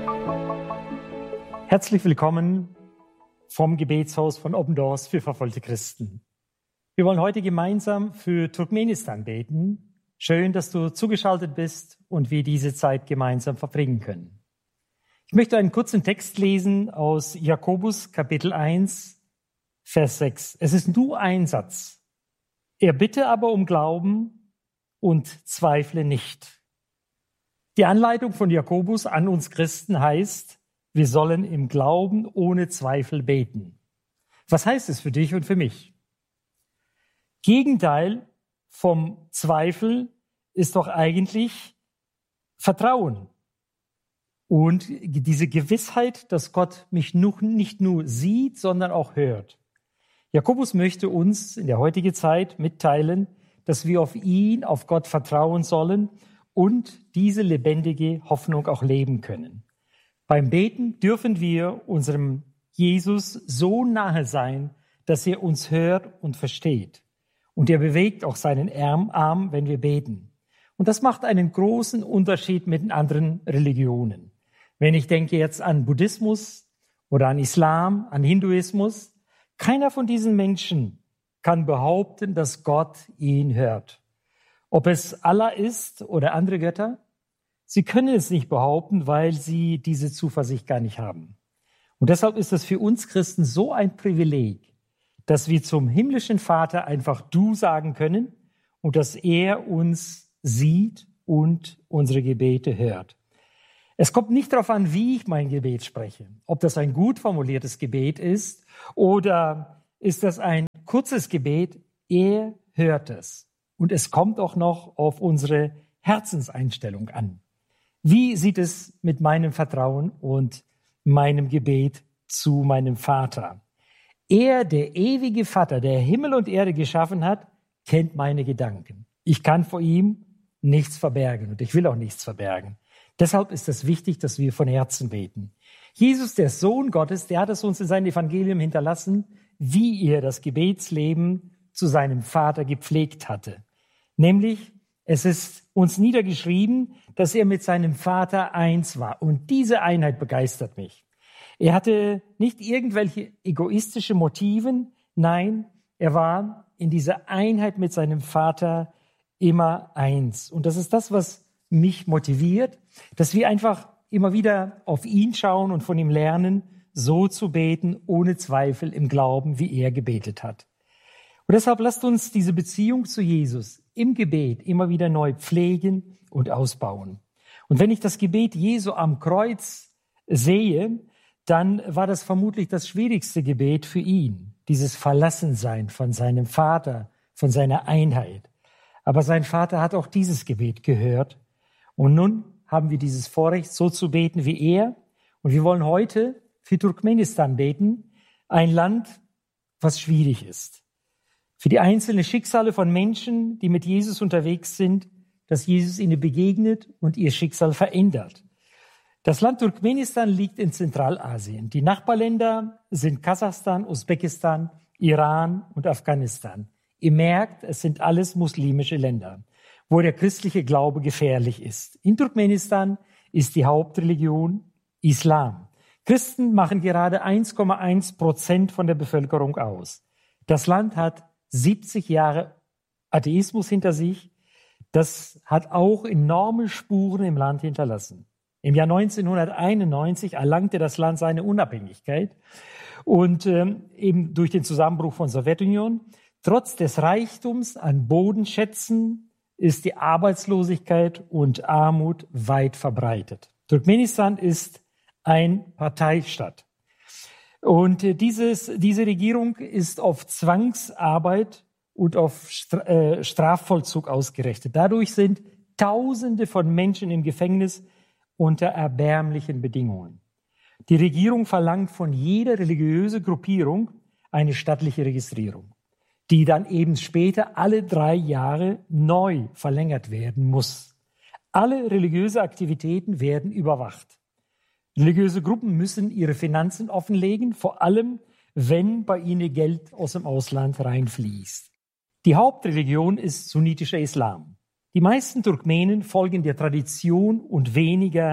Herzlich willkommen vom Gebetshaus von Open Doors für verfolgte Christen. Wir wollen heute gemeinsam für Turkmenistan beten. Schön, dass du zugeschaltet bist und wir diese Zeit gemeinsam verbringen können. Ich möchte einen kurzen Text lesen aus Jakobus Kapitel 1, Vers 6. Es ist nur ein Satz. Er bitte aber um Glauben und zweifle nicht. Die Anleitung von Jakobus an uns Christen heißt, wir sollen im Glauben ohne Zweifel beten. Was heißt es für dich und für mich? Gegenteil vom Zweifel ist doch eigentlich Vertrauen. Und diese Gewissheit, dass Gott mich nicht nur sieht, sondern auch hört. Jakobus möchte uns in der heutigen Zeit mitteilen, dass wir auf ihn, auf Gott vertrauen sollen und diese lebendige Hoffnung auch leben können. Beim Beten dürfen wir unserem Jesus so nahe sein, dass er uns hört und versteht. Und er bewegt auch seinen Arm, wenn wir beten. Und das macht einen großen Unterschied mit den anderen Religionen. Wenn ich denke jetzt an Buddhismus oder an Islam, an Hinduismus, keiner von diesen Menschen kann behaupten, dass Gott ihn hört. Ob es Allah ist oder andere Götter, sie können es nicht behaupten, weil sie diese Zuversicht gar nicht haben. Und deshalb ist es für uns Christen so ein Privileg, dass wir zum himmlischen Vater einfach du sagen können und dass er uns sieht und unsere Gebete hört. Es kommt nicht darauf an, wie ich mein Gebet spreche, ob das ein gut formuliertes Gebet ist oder ist das ein kurzes Gebet. Er hört es. Und es kommt auch noch auf unsere Herzenseinstellung an. Wie sieht es mit meinem Vertrauen und meinem Gebet zu meinem Vater? Er, der ewige Vater, der Himmel und Erde geschaffen hat, kennt meine Gedanken. Ich kann vor ihm nichts verbergen und ich will auch nichts verbergen. Deshalb ist es wichtig, dass wir von Herzen beten. Jesus, der Sohn Gottes, der hat es uns in seinem Evangelium hinterlassen, wie er das Gebetsleben zu seinem Vater gepflegt hatte. Nämlich, es ist uns niedergeschrieben, dass er mit seinem Vater eins war. Und diese Einheit begeistert mich. Er hatte nicht irgendwelche egoistische Motiven. Nein, er war in dieser Einheit mit seinem Vater immer eins. Und das ist das, was mich motiviert, dass wir einfach immer wieder auf ihn schauen und von ihm lernen, so zu beten, ohne Zweifel im Glauben, wie er gebetet hat. Und deshalb lasst uns diese Beziehung zu Jesus im Gebet immer wieder neu pflegen und ausbauen. Und wenn ich das Gebet Jesu am Kreuz sehe, dann war das vermutlich das schwierigste Gebet für ihn. Dieses Verlassensein von seinem Vater, von seiner Einheit. Aber sein Vater hat auch dieses Gebet gehört. Und nun haben wir dieses Vorrecht, so zu beten wie er. Und wir wollen heute für Turkmenistan beten, ein Land, was schwierig ist. Für die einzelnen Schicksale von Menschen, die mit Jesus unterwegs sind, dass Jesus ihnen begegnet und ihr Schicksal verändert. Das Land Turkmenistan liegt in Zentralasien. Die Nachbarländer sind Kasachstan, Usbekistan, Iran und Afghanistan. Ihr merkt, es sind alles muslimische Länder, wo der christliche Glaube gefährlich ist. In Turkmenistan ist die Hauptreligion Islam. Christen machen gerade 1,1% von der Bevölkerung aus. Das Land hat 70 Jahre Atheismus hinter sich. Das hat auch enorme Spuren im Land hinterlassen. Im Jahr 1991 erlangte das Land seine Unabhängigkeit und eben durch den Zusammenbruch von Sowjetunion. Trotz des Reichtums an Bodenschätzen ist die Arbeitslosigkeit und Armut weit verbreitet. Turkmenistan ist ein Parteistaat. Und diese Regierung ist auf Zwangsarbeit und auf Strafvollzug ausgerichtet. Dadurch sind Tausende von Menschen im Gefängnis unter erbärmlichen Bedingungen. Die Regierung verlangt von jeder religiösen Gruppierung eine staatliche Registrierung, die dann eben später alle 3 Jahre neu verlängert werden muss. Alle religiösen Aktivitäten werden überwacht. Religiöse Gruppen müssen ihre Finanzen offenlegen, vor allem, wenn bei ihnen Geld aus dem Ausland reinfließt. Die Hauptreligion ist sunnitischer Islam. Die meisten Turkmenen folgen der Tradition und weniger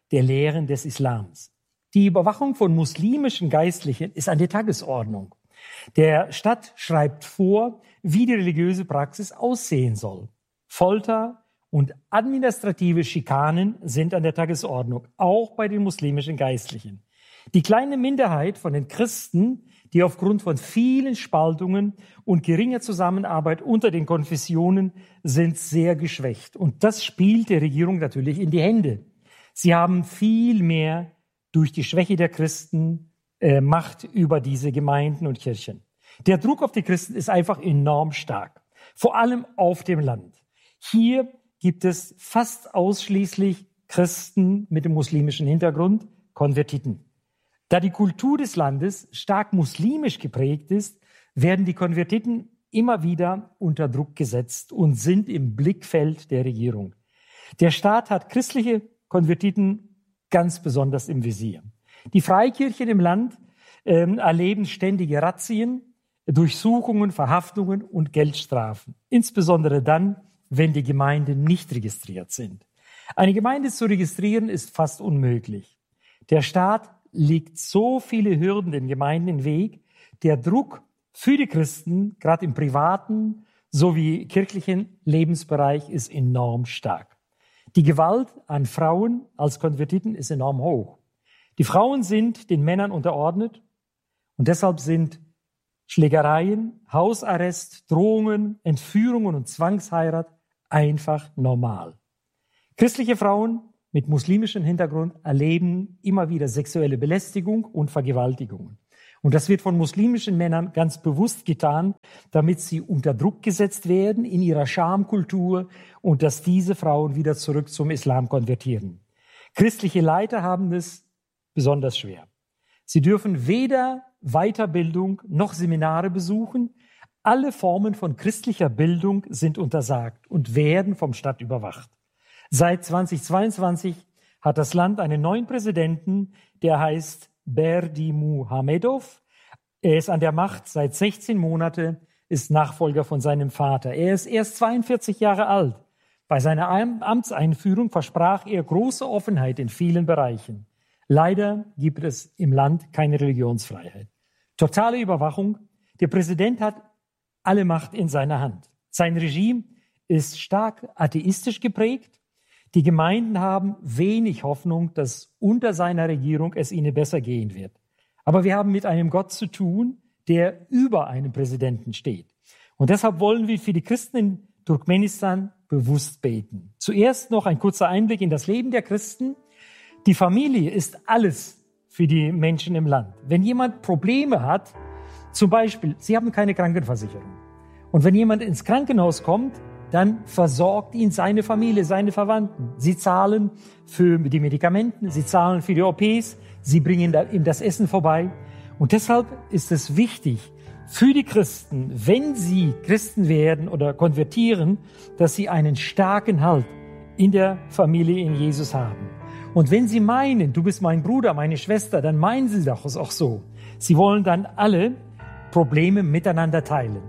der Lehren des Islams. Die Überwachung von muslimischen Geistlichen ist an der Tagesordnung. Der Staat schreibt vor, wie die religiöse Praxis aussehen soll. Folter und administrative Schikanen sind an der Tagesordnung, auch bei den muslimischen Geistlichen. Die kleine Minderheit von den Christen, die aufgrund von vielen Spaltungen und geringer Zusammenarbeit unter den Konfessionen sind sehr geschwächt. Und das spielt der Regierung natürlich in die Hände. Sie haben viel mehr durch die Schwäche der Christen Macht über diese Gemeinden und Kirchen. Der Druck auf die Christen ist einfach enorm stark, vor allem auf dem Land. Hier gibt es fast ausschließlich Christen mit dem muslimischen Hintergrund, Konvertiten. Da die Kultur des Landes stark muslimisch geprägt ist, werden die Konvertiten immer wieder unter Druck gesetzt und sind im Blickfeld der Regierung. Der Staat hat christliche Konvertiten ganz besonders im Visier. Die Freikirchen im Land erleben ständige Razzien, Durchsuchungen, Verhaftungen und Geldstrafen. Insbesondere dann, wenn die Gemeinden nicht registriert sind. Eine Gemeinde zu registrieren ist fast unmöglich. Der Staat legt so viele Hürden den Gemeinden im Weg. Der Druck für die Christen, gerade im privaten sowie kirchlichen Lebensbereich, ist enorm stark. Die Gewalt an Frauen als Konvertiten ist enorm hoch. Die Frauen sind den Männern unterordnet und deshalb sind Schlägereien, Hausarrest, Drohungen, Entführungen und Zwangsheirat einfach normal. Christliche Frauen mit muslimischem Hintergrund erleben immer wieder sexuelle Belästigung und Vergewaltigungen. Und das wird von muslimischen Männern ganz bewusst getan, damit sie unter Druck gesetzt werden in ihrer Schamkultur und dass diese Frauen wieder zurück zum Islam konvertieren. Christliche Leiter haben es besonders schwer. Sie dürfen weder Weiterbildung noch Seminare besuchen. Alle Formen von christlicher Bildung sind untersagt und werden vom Staat überwacht. Seit 2022 hat das Land einen neuen Präsidenten, der heißt Berdimuhamedov. Er ist an der Macht seit 16 Monaten, ist Nachfolger von seinem Vater. Er ist erst 42 Jahre alt. Bei seiner Amtseinführung versprach er große Offenheit in vielen Bereichen. Leider gibt es im Land keine Religionsfreiheit. Totale Überwachung. Der Präsident hat alle Macht in seiner Hand. Sein Regime ist stark atheistisch geprägt. Die Gemeinden haben wenig Hoffnung, dass unter seiner Regierung es ihnen besser gehen wird. Aber wir haben mit einem Gott zu tun, der über einem Präsidenten steht. Und deshalb wollen wir für die Christen in Turkmenistan bewusst beten. Zuerst noch ein kurzer Einblick in das Leben der Christen. Die Familie ist alles für die Menschen im Land. Wenn jemand Probleme hat, zum Beispiel, sie haben keine Krankenversicherung. Und wenn jemand ins Krankenhaus kommt, dann versorgt ihn seine Familie, seine Verwandten. Sie zahlen für die Medikamente, sie zahlen für die OPs, sie bringen ihm das Essen vorbei. Und deshalb ist es wichtig für die Christen, wenn sie Christen werden oder konvertieren, dass sie einen starken Halt in der Familie in Jesus haben. Und wenn sie meinen, du bist mein Bruder, meine Schwester, dann meinen sie doch auch so. Sie wollen dann alle Probleme miteinander teilen.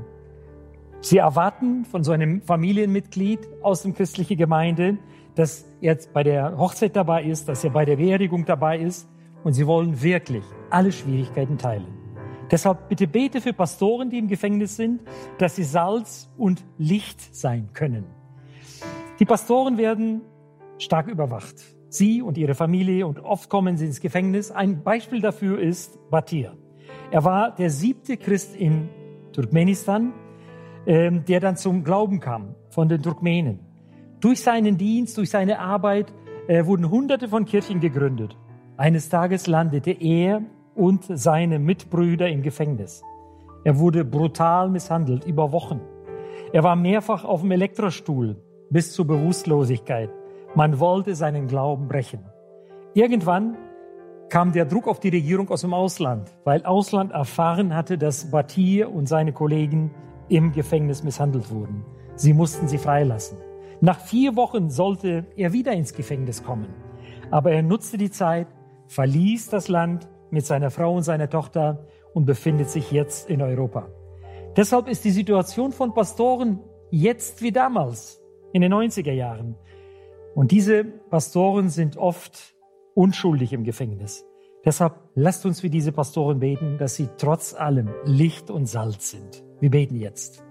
Sie erwarten von so einem Familienmitglied aus der christlichen Gemeinde, dass er jetzt bei der Hochzeit dabei ist, dass er bei der Beerdigung dabei ist. Und sie wollen wirklich alle Schwierigkeiten teilen. Deshalb bitte bete für Pastoren, die im Gefängnis sind, dass sie Salz und Licht sein können. Die Pastoren werden stark überwacht. Sie und ihre Familie, und oft kommen sie ins Gefängnis. Ein Beispiel dafür ist Batir. Er war der 7. Christ in Turkmenistan, der dann zum Glauben kam von den Turkmenen. Durch seinen Dienst, durch seine Arbeit wurden Hunderte von Kirchen gegründet. Eines Tages landete er und seine Mitbrüder im Gefängnis. Er wurde brutal misshandelt über Wochen. Er war mehrfach auf dem Elektrostuhl bis zur Bewusstlosigkeit. Man wollte seinen Glauben brechen. Irgendwann kam der Druck auf die Regierung aus dem Ausland, weil Ausland erfahren hatte, dass Batir und seine Kollegen im Gefängnis misshandelt wurden. Sie mussten sie freilassen. Nach 4 Wochen sollte er wieder ins Gefängnis kommen. Aber er nutzte die Zeit, verließ das Land mit seiner Frau und seiner Tochter und befindet sich jetzt in Europa. Deshalb ist die Situation von Pastoren jetzt wie damals, in den 90er Jahren. Und diese Pastoren sind oft unschuldig im Gefängnis. Deshalb lasst uns wie diese Pastoren beten, dass sie trotz allem Licht und Salz sind. Wir beten jetzt.